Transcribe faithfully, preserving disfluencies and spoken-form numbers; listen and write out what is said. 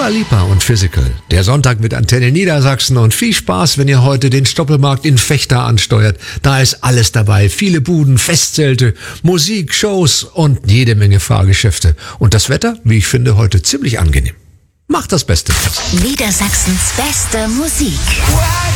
Dua Lipa und Physical. Der Sonntag mit Antenne Niedersachsen und viel Spaß, wenn ihr heute den Stoppelmarkt in Vechta ansteuert. Da ist alles dabei. Viele Buden, Festzelte, Musik, Shows und jede Menge Fahrgeschäfte. Und das Wetter, wie ich finde, heute ziemlich angenehm. Macht das Beste draus. Niedersachsens beste Musik.